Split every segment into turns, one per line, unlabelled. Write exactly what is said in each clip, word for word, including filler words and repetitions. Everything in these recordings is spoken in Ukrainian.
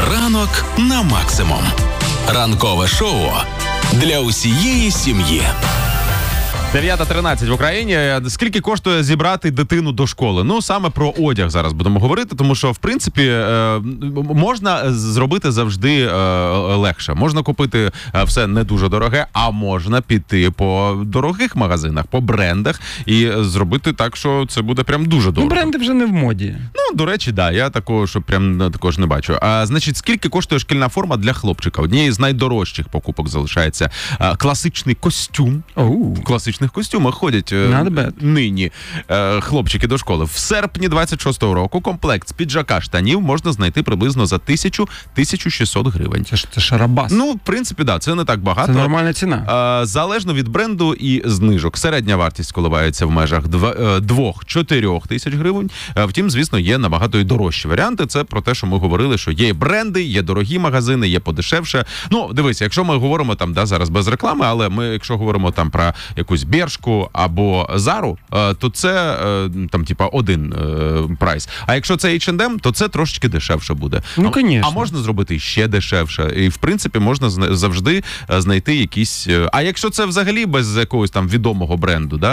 Ранок на максимум. Ранкове шоу для усієї сім'ї.
дев'ята тринадцять в Україні. Скільки коштує зібрати дитину до школи? Ну, саме про одяг зараз будемо говорити, тому що, в принципі, можна зробити завжди легше. Можна купити все не дуже дороге, а можна піти по дорогих магазинах, по брендах і зробити так, що це буде прям дуже дорого.
Ну, бренди вже не в моді.
Ну, до речі, да, я такого, що прям також не бачу. А, значить, скільки коштує шкільна форма для хлопчика? Однією з найдорожчих покупок залишається а, класичний костюм.
Oh.
Класичний в костюмах ходять е, нині е, хлопчики до школи. В серпні двадцять шостого року комплект з піджака штанів можна знайти приблизно за тисячу - тисячу шістсот гривень.
Це ж це шарабас.
Ну, в принципі, да, це не так багато.
Це нормальна ціна.
Е, залежно від бренду і знижок. Середня вартість коливається в межах двох-чотирьох тисяч гривень. Е, втім, звісно, є набагато і дорожчі варіанти. Це про те, що ми говорили, що є бренди, є дорогі магазини, є подешевше. Ну, дивися, якщо ми говоримо там, да, зараз без реклами, але ми, якщо говоримо там про якусь Бершку або Зару, то це там типа один прайс. А якщо це ейч енд ем, то це трошечки дешевше буде.
Ну, звісно.
А можна зробити ще дешевше. І, в принципі, можна завжди знайти якісь... А якщо це взагалі без якогось там відомого бренду, да,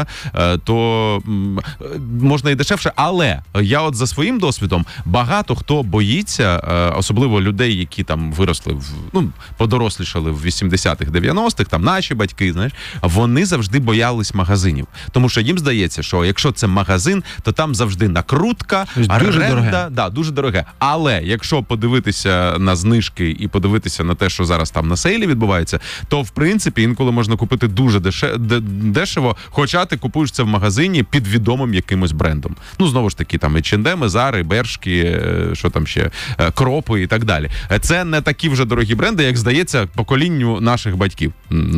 то можна і дешевше. Але я от за своїм досвідом, багато хто боїться, особливо людей, які там виросли, в, ну, подорослішали в вісімдесятих, дев'яностих, там наші батьки, знаєш, вони завжди боялись магазинів. Тому що їм здається, що якщо це магазин, то там завжди накрутка, оренда, да, дуже дороге. Але якщо подивитися на знижки і подивитися на те, що зараз там на сейлі відбувається, то в принципі інколи можна купити дуже деше... дешево, хоча ти купуєш це в магазині під відомим якимось брендом. Ну, знову ж таки, там ейч енд ем, Зари, Бершки, що там ще, Кропи і так далі. Це не такі вже дорогі бренди, як здається, поколінню наших батьків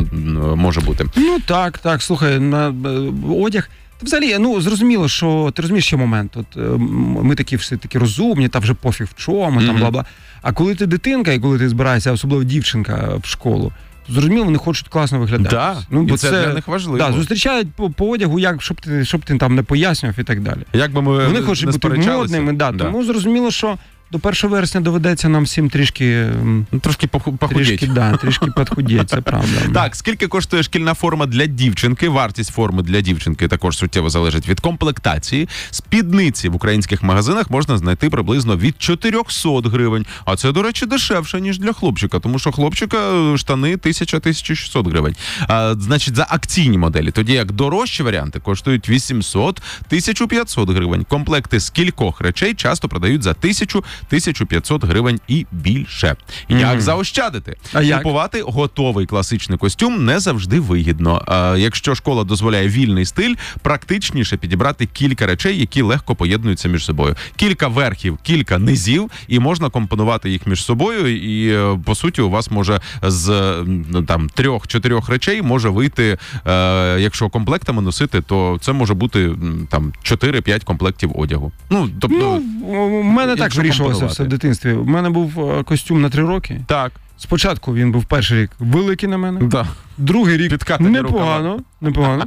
може бути.
Ну, так, так, слухай, на одяг. Взагалі, ну, зрозуміло, що ти розумієш ще момент. От ми такі всі такі розумні, та вже пофіг в чому, там бла-бла. А коли ти дитинка і коли ти збираєшся, особливо дівчинка в школу, то зрозуміло, вони хочуть класно виглядати.
Да,
ну, бо
і це, це для них важливо.
Да, зустрічають по, по одягу, як, щоб ти, щоб ти там не пояснював і так далі.
Як би ми
вони хочуть бути модними, да, да. Тому зрозуміло, що до першого вересня доведеться нам всім трішки...
Ну, трошки похудеть.
Трішки, да, трішки підхудеть, це правда.
Так, скільки коштує шкільна форма для дівчинки? Вартість форми для дівчинки також суттєво залежить від комплектації. Спідниці в українських магазинах можна знайти приблизно від чотирьохсот гривень. А це, до речі, дешевше, ніж для хлопчика, тому що хлопчика штани тисяча - тисяча шістсот гривень. А, значить, за акційні моделі. Тоді як дорожчі варіанти коштують вісімсот - тисяча п'ятсот гривень. Комплекти з кількох речей часто продають за тисячу - тисячу п'ятсот гривень і більше. Як mm-hmm. заощадити?
А як?
Купувати готовий класичний костюм не завжди вигідно. А якщо школа дозволяє вільний стиль, практичніше підібрати кілька речей, які легко поєднуються між собою. Кілька верхів, кілька низів, і можна компонувати їх між собою, і, по суті, у вас може з там трьох-чотирьох речей може вийти, е, якщо комплектами носити, то це може бути там чотири-п'ять комплектів одягу. Ну, тобто...
Ну, у мене так вирішувалося все в дитинстві. У мене був костюм на три роки.
Так.
Спочатку він був перший рік великий на мене.
Да.
Другий рік
Підкатані
непогано,
рукава.
непогано.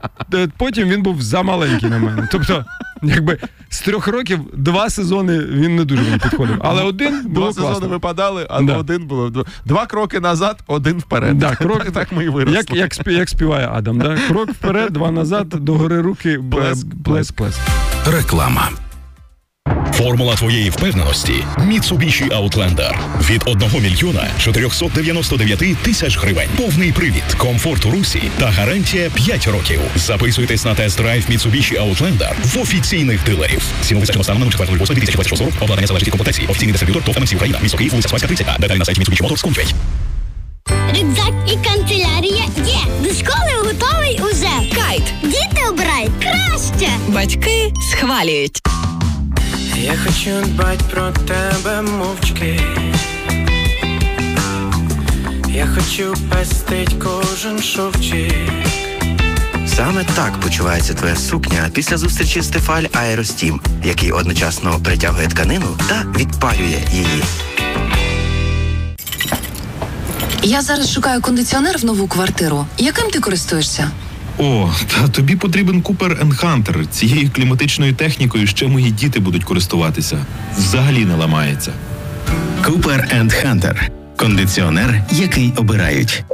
Потім він був замаленький на мене. Тобто, якби з трьох років два сезони він не дуже мені підходив. Але один було
Два
класно.
сезони випадали, а
да.
один було. Два кроки назад, один вперед.
Да, крок,
так, так ми і виросли.
Як, як, спів, як співає Адам. Да? Крок вперед, два назад, догори руки, плеск-плеск.
Реклама.
Формула твоєї впевненості – Mitsubishi Outlander. Від одного мільйона чотирьохсот дев'яносто дев'ять тисяч гривень. Повний привід, комфорт у русі та гарантія п'ять років. Записуйтесь на тест-драйв Mitsubishi Outlander в офіційних дилерів. Ціну визначено станом на четвертого лютого дві тисячі двадцять шостого року. Обладнання залежить від комплектації. Офіційний дистриб'ютор ТОВ ем ем сі Україна. Місто Київ, вулиця Спаська, тридцять А. Деталі на сайті Mitsubishi Motors точка com.
Рюкзак і канцелярія є. До школи готовий уже. Кайт. Діти обирають краще.
Батьки схвалюють.
Я хочу дбать про тебе мовчки. Я хочу пестить кожен шовчик.
Саме так почувається твоя сукня після зустрічі з Тефаль Аеростім, який одночасно притягує тканину та відпалює її.
Я зараз шукаю кондиціонер в нову квартиру. Яким ти користуєшся?
О, та тобі потрібен Cooper енд Hunter. Цією кліматичною технікою ще мої діти будуть користуватися. Взагалі не ламається.
Купер енд Хантер. Кондиціонер, який обирають.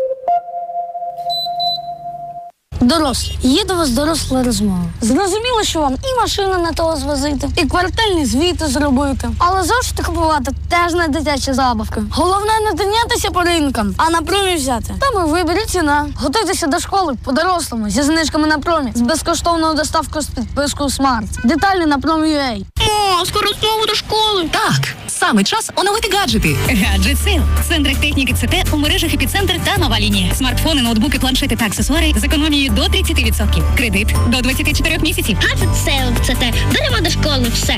Дорослі, є до вас доросла розмова. Зрозуміло, що вам і машину не того звозити, і квартальні звіти зробити. Але завжди купувати теж не дитячі забавки. Головне не тинятися по ринкам, а на промі взяти. Там і вибір, і ціна. Готуйтеся до школи по-дорослому, зі знижками на промі, з безкоштовною доставкою з підпискою Смарт. Деталі на промі.ua.
О, скоро знову до школи. Так, саме час оновити гаджети.
Гаджет Сейл. Центр техніки ЦТ у мережах Епіцентр та Нова лінія. Смартфони, ноутбуки, планшети та аксесуари з економією до тридцять відсотків. Кредит до двадцять чотири місяців.
Гаджет Сейл в ЦТ. Беремо до школи все.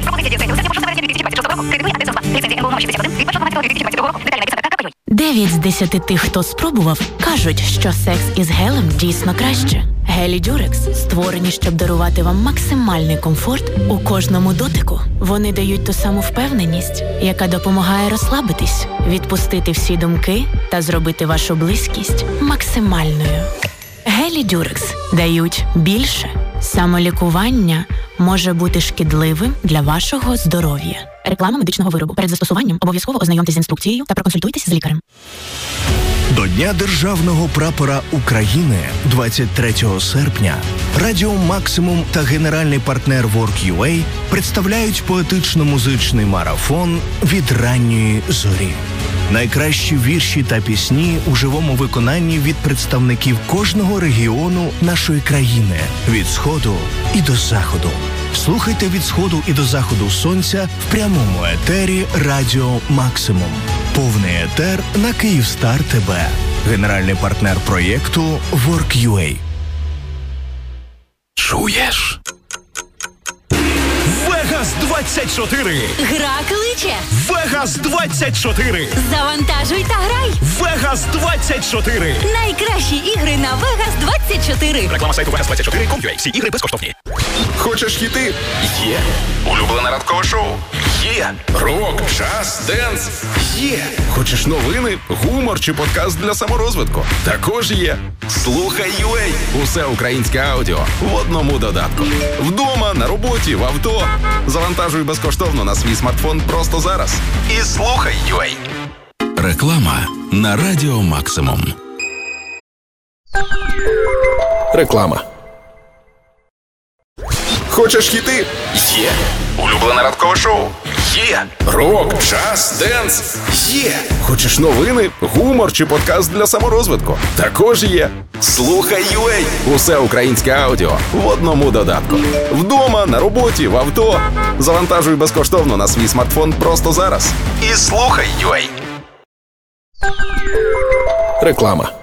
Дев'ять з десяти тих, хто спробував, кажуть, що секс із гелем дійсно краще. Гелі Дюрекс створені, щоб дарувати вам максимальний комфорт у кожному дотику. Вони дають ту саму впевненість, яка допомагає розслабитись, відпустити всі думки та зробити вашу близькість максимальною. Гелі Дюрекс дають більше. Самолікування може бути шкідливим для вашого здоров'я. Реклама медичного виробу. Перед застосуванням обов'язково ознайомтесь з інструкцією та проконсультуйтесь з лікарем.
До Дня Державного прапора України двадцять третього серпня Радіо Максимум та генеральний партнер Work.ua представляють поетично-музичний марафон «Від ранньої зорі». Найкращі вірші та пісні у живому виконанні від представників кожного регіону нашої країни – від Сходу і до Заходу. Слухайте «Від Сходу і до Заходу сонця» в прямому етері Радіо Максимум. Повний етер на Київстар ТБ. Генеральний партнер проєкту Work.ua.
Чуєш?
Вегас двадцять чотири.
Гра кличе.
Вегас двадцять чотири.
Завантажуй та грай.
Вегас двадцять чотири.
Найкращі ігри на Вегас двадцять чотири.
Реклама сайту вегас двадцять чотири крапка ком крапка ю а. Всі ігри безкоштовні.
Хочеш хіти? Є. Улюблене ранкове шоу? Є. Рок, джаз, денс? Є. Хочеш новини, гумор чи подкаст для саморозвитку? Також є. Слухай ю а. Усе українське аудіо в одному додатку. Вдома, на роботі, в авто. Завантажуй безкоштовно на свій смартфон просто зараз. І слухай ю а. Реклама на Радіо Максимум. Реклама. Хочеш хіти? Є. Улюблене ранкове шоу? Є. Рок, джаз, денс? Є. Хочеш новини, гумор чи подкаст для саморозвитку? Також є. Слухай ю а. Усе українське аудіо в одному додатку. Вдома, на роботі, в авто. Завантажуй безкоштовно на свій смартфон просто зараз. І слухай ю а. Реклама.